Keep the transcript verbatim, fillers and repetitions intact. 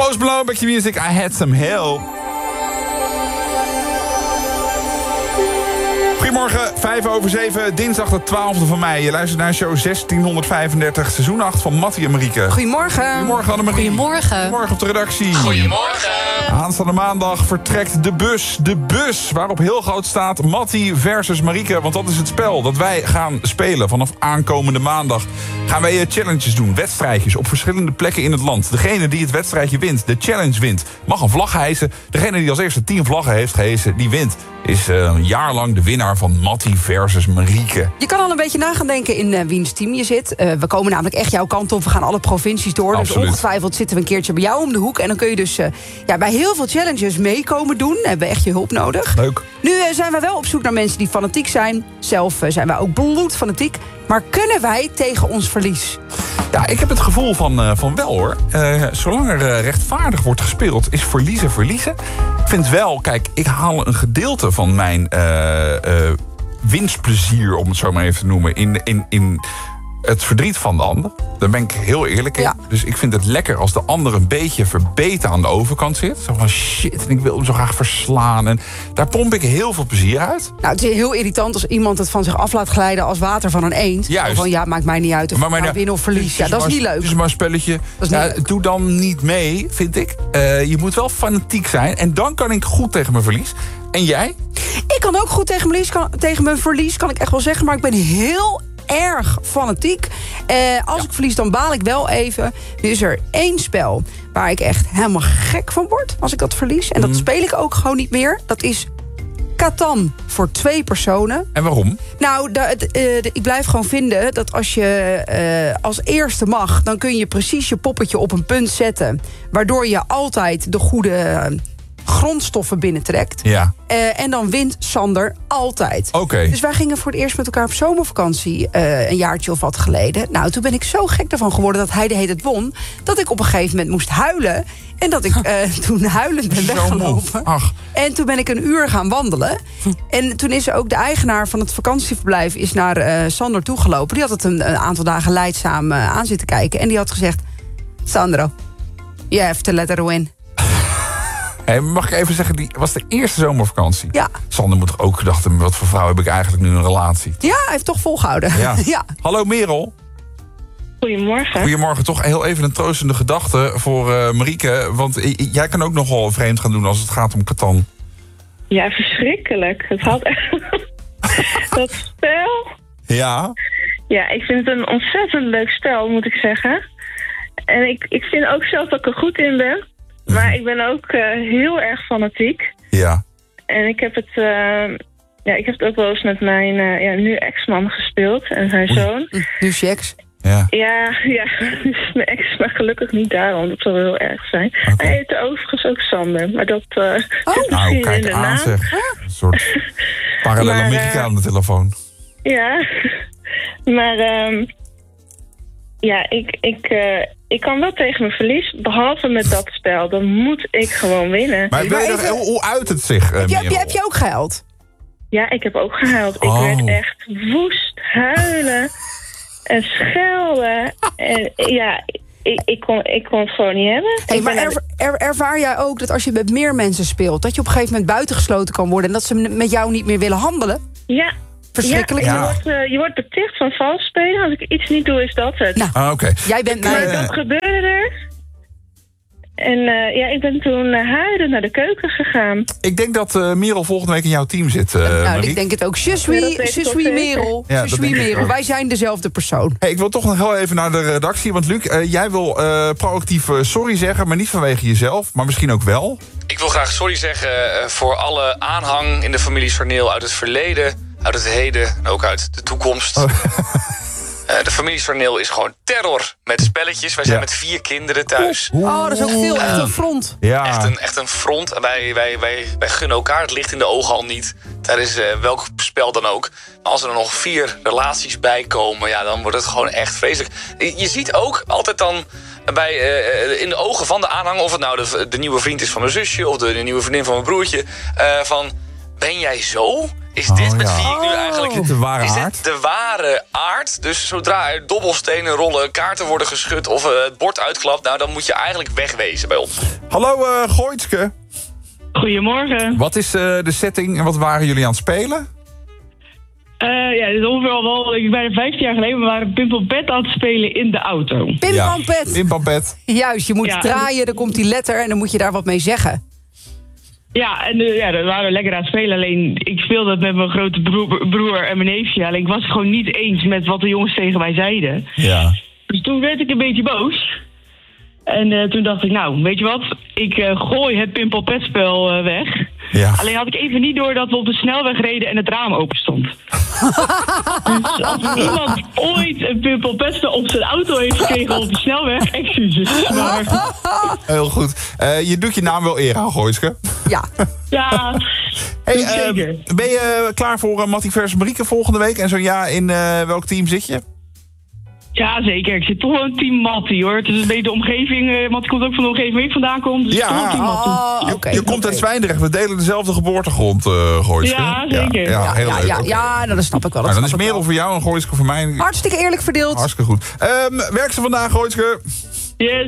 Post Malone, Back to Music, I Had Some Help. Goedemorgen, vijf over zeven, dinsdag de twaalfde van mei. Je luistert naar show zestienhonderdvijfendertig, seizoen acht van Mattie en Marieke. Goedemorgen. Goedemorgen, Annemarie. Goedemorgen. Goedemorgen op de redactie. Goedemorgen. Aanstaande maandag vertrekt de bus. De bus waarop heel groot staat Mattie versus Marieke. Want dat is het spel dat wij gaan spelen. Vanaf aankomende maandag gaan wij challenges doen. Wedstrijdjes op verschillende plekken in het land. Degene die het wedstrijdje wint, de challenge wint, mag een vlag hijsen. Degene die als eerste tien vlaggen heeft gehesen, die wint. Is uh, een jaar lang de winnaar van Mattie versus Marieke. Je kan al een beetje na gaan denken in uh, wiens team je zit. Uh, we komen namelijk echt jouw kant op. We gaan alle provincies door. Absoluut. Dus ongetwijfeld zitten we een keertje bij jou om de hoek. En dan kun je dus uh, ja, bij heel veel challenges meekomen doen. Dan hebben we echt je hulp nodig. Leuk. Nu uh, zijn wij wel op zoek naar mensen die fanatiek zijn. Zelf uh, zijn wij ook bloedfanatiek. Maar kunnen wij tegen ons verlies? Ja, ik heb het gevoel van, uh, van wel hoor. Uh, zolang er uh, rechtvaardig wordt gespeeld, is verliezen verliezen. Ik vind wel, kijk, ik haal een gedeelte van mijn uh, uh, winstplezier, om het zo maar even te noemen, in, in, in het verdriet van de ander. Daar ben ik heel eerlijk in. Ja. Dus ik vind het lekker als de ander een beetje verbeten aan de overkant zit. Zo van shit, en ik wil hem zo graag verslaan. En daar pomp ik heel veel plezier uit. Nou, het is heel irritant als iemand het van zich af laat glijden als water van een eend. Juist. Van ja, maakt mij niet uit of Maar ik nou nou, win of verlies. Ja, dat is maar, niet leuk. Het is maar een spelletje. Dat is niet Ja, leuk. doe dan niet mee, vind ik. Uh, je moet wel fanatiek zijn. En dan kan ik goed tegen mijn verlies. En jij? Ik kan ook goed tegen mijn verlies, kan, tegen mijn verlies, kan ik echt wel zeggen. Maar ik ben heel erg fanatiek. Eh, als Ja. ik verlies, dan baal ik wel even. Nu is er één spel waar ik echt helemaal gek van word als ik dat verlies. En dat Mm. speel ik ook gewoon niet meer. Dat is Catan voor twee personen. En waarom? Nou, de, de, de, ik blijf gewoon vinden dat als je uh, als eerste mag, dan kun je precies je poppetje op een punt zetten, waardoor je altijd de goede uh, grondstoffen binnentrekt. Ja. Uh, en dan wint Sander altijd. Oké. Okay. Dus wij gingen voor het eerst met elkaar op zomervakantie uh, een jaartje of wat geleden. Nou, toen ben ik zo gek ervan geworden dat hij de hele tijd won, dat ik op een gegeven moment moest huilen. En dat ik uh, toen huilend ben weggelopen. Ach. En toen ben ik een uur gaan wandelen. En toen is ook de eigenaar van het vakantieverblijf is naar uh, Sander toegelopen. Die had het een, een aantal dagen leidzaam uh, aan zitten kijken. En die had gezegd: Sandro, you have to let her win. Hey, mag ik even zeggen, die was de eerste zomervakantie. Ja. Sander moet toch ook gedacht hebben, wat voor vrouw heb ik eigenlijk nu een relatie? Ja, hij heeft toch volgehouden. Ja. Ja. Hallo Merel. Goedemorgen. Goedemorgen, toch heel even een troostende gedachte voor uh, Marieke. Want uh, jij kan ook nogal vreemd gaan doen als het gaat om Catan. Ja, verschrikkelijk. Het had echt... dat spel... Ja? Ja, ik vind het een ontzettend leuk spel, moet ik zeggen. En ik, ik vind ook zelf dat ik er goed in ben. Maar ik ben ook uh, heel erg fanatiek. Ja. En ik heb het... Uh, ja, ik heb het ook wel eens met mijn uh, ja, nu ex-man gespeeld en zijn zoon. Nu seks. Ja. Ja, ja, dus mijn ex, maar gelukkig niet daarom. Dat zou wel heel erg zijn. Okay. Hij heette overigens ook Sander, maar dat uh, oh. zit Nou, misschien in kijk de aan naam. zeg. Een soort parallel Maar, Amerika uh, aan de telefoon. Ja, maar um, ja, ik, ik, uh, ik kan wel tegen mijn verlies, behalve met dat spel. Dan moet ik gewoon winnen. Maar, maar weet je even- nog, hoe, hoe uit het zich, uh, Heb je, heb, je, Merel? heb je ook gehuild? Ja, ik heb ook gehuild. Ik Oh. werd echt woest huilen en schelden. En ja, ik, ik, kon, ik kon het gewoon niet hebben. Hey, Ik maar ben er, er, ervaar jij ook dat als je met meer mensen speelt, dat je op een gegeven moment buitengesloten kan worden en dat ze met jou niet meer willen handelen? Ja. Verschrikkelijk. Ja, Ja. je, wordt, uh, je wordt beticht van vals spelen. Als ik iets niet doe, is dat het. Nou, Ah, oké. jij bent Ik, mij. uh, Maar dat gebeurde er. En uh, ja, ik ben toen uh, huilend naar de keuken gegaan. Ik denk dat uh, Merel volgende week in jouw team zit, uh, Nou, Marie. ik denk het ook. Je Ja, suis, dat weet je ik suis wel Merel. Ja, Je dat suis denk ik Merel. ook. Wij zijn dezelfde persoon. Hey, ik wil toch nog heel even naar de redactie. Want Luc, uh, jij wil uh, proactief uh, sorry zeggen, maar niet vanwege jezelf. Maar misschien ook wel. Ik wil graag sorry zeggen uh, voor alle aanhang in de familie Sarneel uit het verleden, uit het heden en ook uit de toekomst. Oh. Uh, de familie Sarneel is gewoon terror met spelletjes. Wij zijn Ja. met vier kinderen thuis. Oh, dat is ook veel. Echt een front. Ja. Echt een, echt een front. En wij, wij, wij, wij gunnen elkaar het licht in de ogen al niet. Tijdens uh, welk spel dan ook. Maar als er nog vier relaties bij komen, ja, dan wordt het gewoon echt vreselijk. Je, je ziet ook altijd dan bij, uh, in de ogen van de aanhang, of het nou de, de nieuwe vriend is van mijn zusje of de, de nieuwe vriendin van mijn broertje, uh, van, ben jij zo? is dit Oh, met ja. wie ik nu eigenlijk... De ware is aard. dit de ware aard? Dus zodra er dobbelstenen rollen, kaarten worden geschud of uh, het bord uitklapt... nou, dan moet je eigenlijk wegwezen bij ons. Hallo uh, Gooitske. Goedemorgen. Wat is uh, de setting en wat waren jullie aan het spelen? Uh, ja, dit is ongeveer al wel, ik ben vijftien jaar geleden, we waren Pimpelpet aan het spelen in de auto. Pimpampet. Pimpampet. Juist, je moet Ja. draaien, dan komt die letter en dan moet je daar wat mee zeggen. Ja, en uh, ja, daar waren we lekker aan het spelen. Alleen, ik speelde het met mijn grote broer, broer en mijn neefje. Alleen, ik was het gewoon niet eens met wat de jongens tegen mij zeiden. Ja. Dus toen werd ik een beetje boos. En uh, toen dacht ik, nou, weet je wat? Ik uh, gooi het Pimpelpet-spel uh, weg. Ja. Alleen had ik even niet door dat we op de snelweg reden en het raam open stond. Dus als iemand ooit een Pimpelpet op zijn auto heeft gekregen op de snelweg, excuses. Maar Heel goed. Uh, je doet je naam wel eer aan, Gooitske. Ja. ja, Hey, zeker. uh, ben je klaar voor uh, Mattie versus Marieke volgende week? En zo ja, in uh, welk team zit je? Ja, zeker. Ik zit toch wel in team Mattie, hoor. Het is een beetje de omgeving. Uh, Mattie komt ook van de omgeving waar ik vandaan kom. Dus Ja. toch wel team Mattie. Oh, Je, oké, je komt oké. uit Zwijndrecht. We delen dezelfde geboortegrond, uh, Gooitske. Ja, zeker. Ja, ja, heel Ja, leuk. ja, Oké. ja, nou, dat snap ik wel. Dat Nou, dan is snap ik Merel wel. voor jou en Gooitske voor mij. Hartstikke eerlijk verdeeld. Hartstikke goed. Um, werk ze vandaag, Gooitske? Yes.